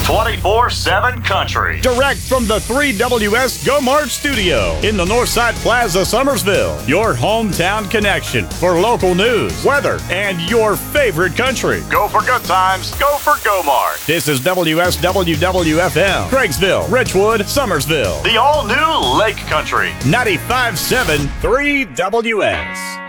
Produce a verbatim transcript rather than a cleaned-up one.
twenty-four seven Country. Direct from the three W S Go March studio in the Northside Plaza, Summersville. Your hometown connection for local news, weather, and your favorite country. Go for good times. Go for Go March. This is W S W W F M, Craigsville, Richwood, Summersville. The all-new Lake Country. ninety-five point seven three W S.